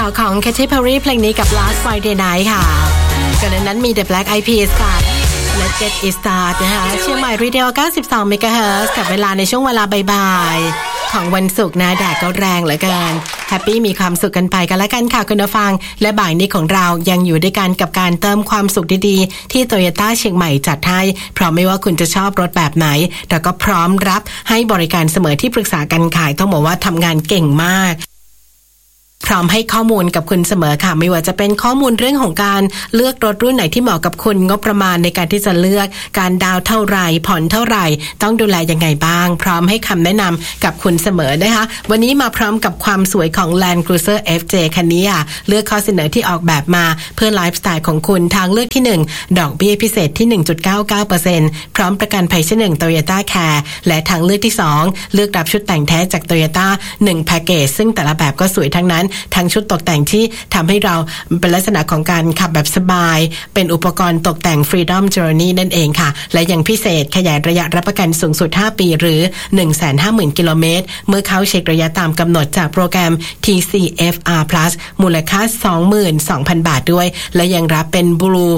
าวของ Katy Perry เพลงนี้กับ Last Friday Night ค่ะก่อนนั้นมี The Black Eyed Peas ค่ะ Let's Get It Started นะคะเชียงใหม่ Radio 92 MHz กับเวลาในช่วงเวลาบ่ายๆของวันศุกร์นะแดดก็แรงเหลือเกินแฮปปี้มีความสุขกันไปกันแล้วกันค่ะคุณผู้ฟังและบ่ายนี้ของเรายังอยู่ด้วยกันกับการเติมความสุขดีๆที่ Toyota เชียงใหม่จัดให้เพราะไม่ว่าคุณจะชอบรถแบบไหนแต่ก็พร้อมรับให้บริการเสมอที่ปรึกษาการขายต้องบอกว่าทำงานเก่งมากพร้อมให้ข้อมูลกับคุณเสมอค่ะไม่ว่าจะเป็นข้อมูลเรื่องของการเลือกรถรุ่นไหนที่เหมาะกับคุณงบประมาณในการที่จะเลือกการดาวเท่าไหร่ผ่อนเท่าไหร่ต้องดูแลยังไงบ้างพร้อมให้คำแนะนำกับคุณเสมอนะคะวันนี้มาพร้อมกับความสวยของ Land Cruiser FJ คันนี้ค่ะเลือกข้อเสนอที่ออกแบบมาเพื่อไลฟ์สไตล์ของคุณทางเลือกที่1ดอกเบี้ยพิเศษที่ 1.99% พร้อมประกันภัยชั้น1 Toyota Care และทางเลือกที่2เลือกรับชุดแต่งแท้จาก Toyota 1 Package ซึ่งแต่ละแบบก็สวยทั้งนั้นทั้งชุดตกแต่งที่ทำให้เราเป็นลักษณะของการขับแบบสบายเป็นอุปกรณ์ตกแต่ง Freedom Journey นั่นเองค่ะและยังพิเศษขยายระยะรับประกันสูงสุด5ปีหรือ 150,000 กิโลเมตรเมื่อเข้าเช็คระยะตามกำหนดจากโปรแกรม TCFR Plus มูลค่า 22,000 บาทด้วยและยังรับเป็น Blue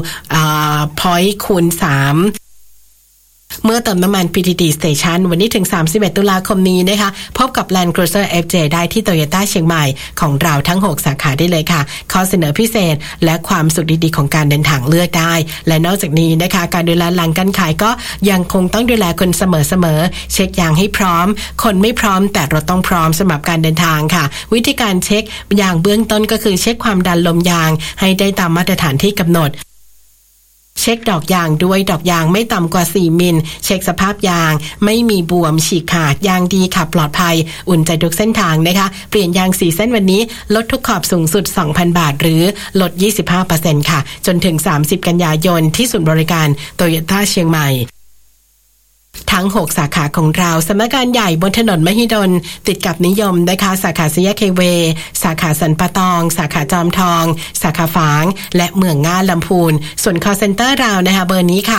Point คูณ 3เมื่อเติมน้ำมัน PTT Station วันนี้ถึง31ตุลาคมนี้นะคะพบกับ Land Cruiser FJ ได้ที่ Toyota เชียงใหม่ของเราทั้ง6สาขาได้เลยค่ะข้อเสนอพิเศษและความสุขดีๆของการเดินทางเลือกได้และนอกจากนี้นะคะการดูแลหลังการขายก็ยังคงต้องดูแลคนเสมอๆเช็คยางให้พร้อมคนไม่พร้อมแต่รถต้องพร้อมสำหรับการเดินทางค่ะวิธีการเช็คยางเบื้องต้นก็คือเช็คความดันลมยางให้ได้ตามมาตรฐานที่กำหนดเช็คดอกยางด้วยดอกยางไม่ต่ำกว่า4มิลเช็คสภาพยางไม่มีบวมฉีกขาดยางดีขับปลอดภัยอุ่นใจทุกเส้นทางนะคะเปลี่ยนยาง4เส้นวันนี้ลดทุกขอบสูงสุด 2,000 บาทหรือลด 25% ค่ะจนถึง30กันยายนที่ศูนย์บริการ Toyota เชียงใหม่ทั้ง6สาขาของเราสำนักงานใหญ่บนถนนมหิดลติดกับนิยมนะคะสาขาสยามเคเวสาขาสันปะตองสาขาจอมทองสาขาฝางและเมืองง่าลำพูนส่วน call center เรานะคะเบอร์นี้ค่ะ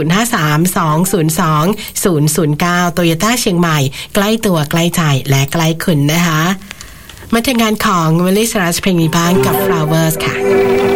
0532020009 Toyota เชียงใหม่ใกล้ตัวใกล้ใจและใกล้คุณนะคะมาถึงงานของ Willis Rush เพลงนี้บ้างกับ Flowers ค่ะ